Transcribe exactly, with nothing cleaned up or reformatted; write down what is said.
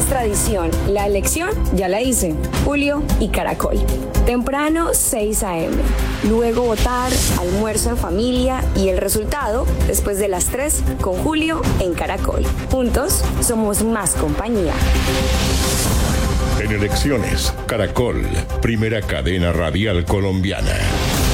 es tradición. La elección ya la hice. Julio y Caracol. Temprano, seis a.m. Luego votar, almuerzo en familia y el resultado después de las tres con Julio en Caracol. Juntos somos más compañía. En elecciones, Caracol, primera cadena radial colombiana.